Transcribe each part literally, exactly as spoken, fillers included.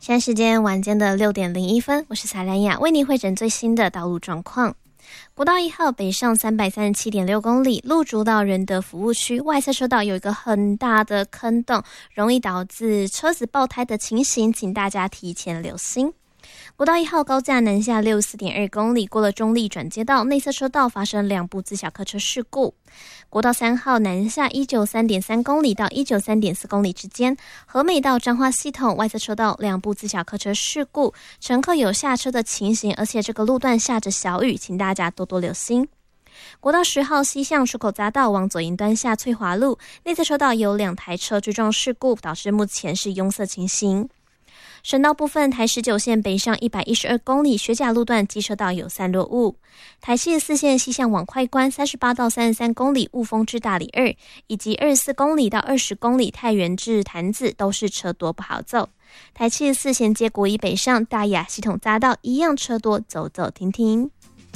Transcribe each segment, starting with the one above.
现在时间晚间的六点零一分，我是彩兰雅，为您汇整最新的道路状况。国道一号北上 三百三十七点六 公里，路竹到仁德服务区外侧车道有一个很大的坑洞，容易导致车子爆胎的情形，请大家提前留心。国道一号高架南下 六十四点二 公里，过了中立转接道，内侧车道发生两部自小客车事故。国道三号南下 一百九十三点三 公里到 一百九十三点四 公里之间，和美到彰化系统外侧车道两部自小客车事故，乘客有下车的情形，而且这个路段下着小雨，请大家多多留心。国道十号西向出口匝道往左营端下翠华路，内侧车道有两台车追撞事故，导致目前是拥塞情形。省道部分，台十九线北上一百一十二公里学甲路段机车道有散落雾，台七十四线西向往快关三十八到三十三公里雾峰至大里二，以及二十四公里到二十公里太原至潭子都是车多不好走。台七十四衔接国一北上大雅系统匝道一样车多，走走停停。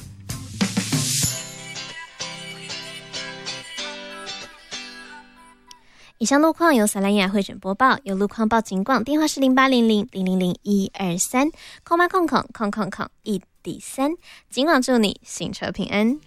以上路况由萨兰雅汇整播报，有路况报警广，电话是零八零零零零零一二三，空八空空空空空一底三，警广祝你行车平安。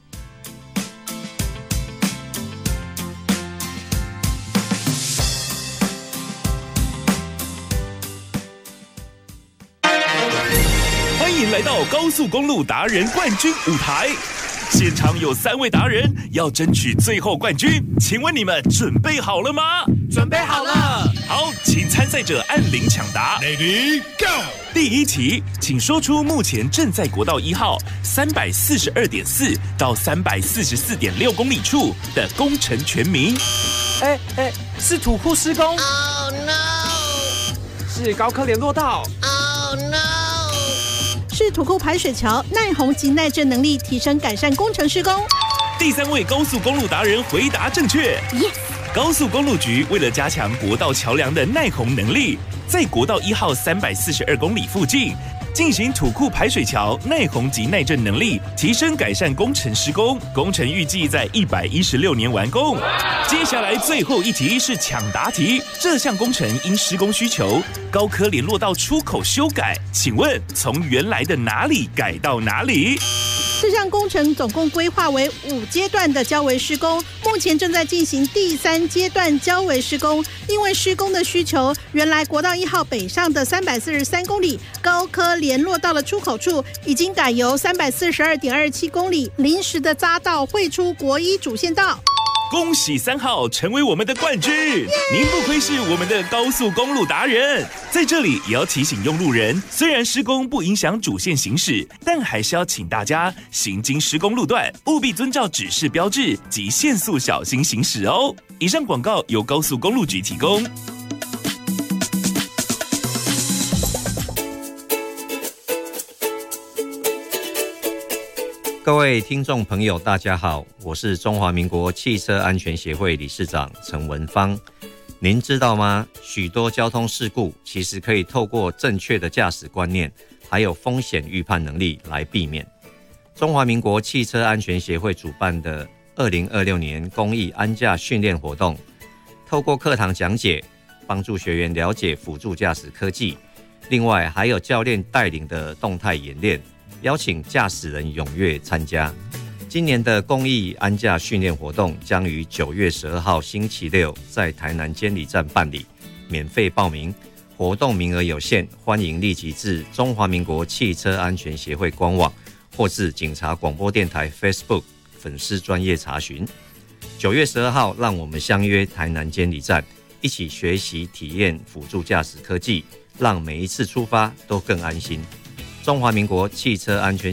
欢迎来到高速公路达人冠军舞台。现场有三位达人要争取最后冠军，请问你们准备好了吗？ 准备好了。 好，请参赛者按铃抢答。 Ready go。 第一题，请说出目前正在国道一号三百四十二点四到三百四十四点六公里处的工程全名。 哎哎，是土库施工。 Oh no。 是高科联络道。 Oh no。 是土库排水桥耐洪及耐震能力提升改善工程施工。 第三位高速公路达人回答正确。 Yes。 高速公路局为了加强国道桥梁的耐洪能力，在国道一号三百四十二公里附近进行土库排水桥耐洪及耐震能力提升改善工程施工，工程预计在一百一十六年完工。接下来最后一题是抢答题，这项工程因施工需求，高科联络道出口修改，请问从原来的哪里改到哪里？ 这项工程总共规划为五阶段的交围施工，目前正在进行第三阶段交围施工。因为施工的需求，原来国道一号北上的三百四十三公里高科联络道的出口处，已经改由三百四十二点二七公里临时的匝道汇出国一主线道。 恭喜三号成为我们的冠军，您不愧是我们的高速公路达人。在这里也要提醒用路人，虽然施工不影响主线行驶，但还是要请大家行经施工路段务必遵照指示标志及限速小心行驶哦。以上广告由高速公路局提供。 各位听众朋友大家好，我是中华民国汽车安全协会理事长陈文芳。您知道吗？许多交通事故其实可以透过正确的驾驶观念还有风险预判能力来避免。中华民国汽车安全协会主办的二零二六年公益安驾训练活动，透过课堂讲解帮助学员了解辅助驾驶科技，另外还有教练带领的动态演练，邀请驾驶人踊跃参加。今年的公益安驾训练活动将于九月十二号星期六在台南监理站办理，免费报名，活动名额有限，欢迎立即至中华民国汽车安全协会官网或至警察广播电台 Facebook 粉丝专页查询。九月十二号，让我们相约台南监理站，一起学习体验辅助驾驶科技，让每一次出发都更安心。中华民国汽车安全